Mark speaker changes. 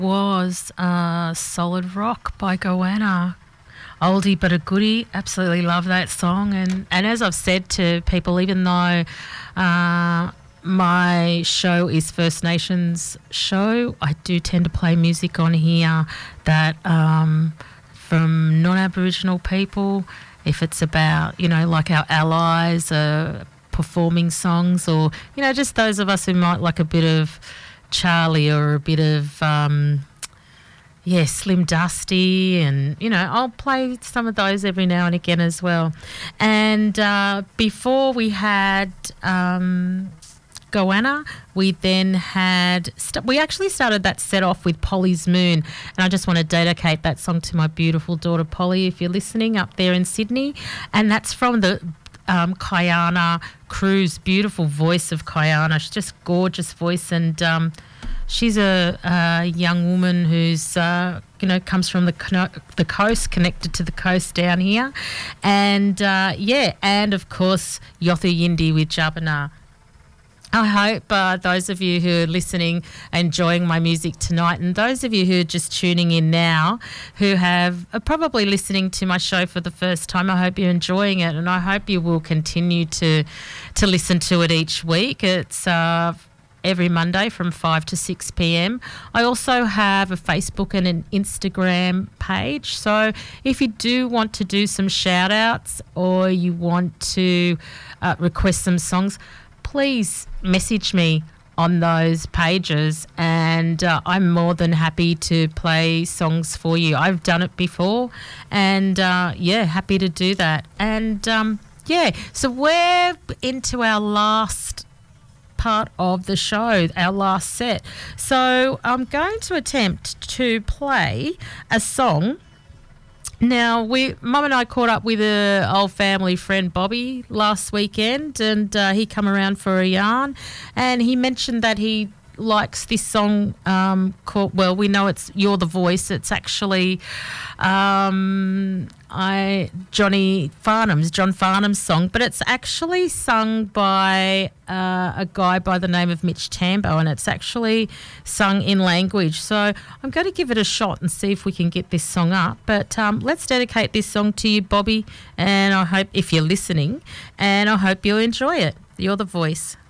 Speaker 1: Was Solid Rock by Goanna. Oldie but a goodie. Absolutely love that song. And as I've said to people, even though my show is First Nations show, I do tend to play music on here that from non-Aboriginal people, if it's about, like our allies performing songs, or, just those of us who might like a bit of Charlie or a bit of Slim Dusty, and I'll play some of those every now and again as well. And before we had Goanna, we then had we actually started that set off with Polly's Moon, and I just want to dedicate that song to my beautiful daughter Polly, if you're listening up there in Sydney. And that's from the Kayana Cruz, beautiful voice of Kayana. She's just gorgeous voice, and she's a young woman who's comes from the coast, connected to the coast down here, and and of course Yothu Yindi with Jabana. I hope those of you who are listening are enjoying my music tonight, and those of you who are just tuning in now who are probably listening to my show for the first time, I hope you're enjoying it, and I hope you will continue to listen to it each week. It's every Monday from 5 to 6 p.m. I also have a Facebook and an Instagram page, so if you do want to do some shout-outs or you want to request some songs, please message me on those pages, and I'm more than happy to play songs for you. I've done it before, and happy to do that. And so we're into our last part of the show, our last set. So I'm going to attempt to play a song. Now, Mum and I caught up with an old family friend, Bobby, last weekend, and he come around for a yarn, and he mentioned that he likes this song called, well, we know it's You're the Voice. It's actually John Farnham's song, but it's actually sung by a guy by the name of Mitch Tambo, and it's actually sung in language. So I'm going to give it a shot and see if we can get this song up. But let's dedicate this song to you, Bobby, and I hope, if you're listening, and I hope you'll enjoy it. You're the Voice.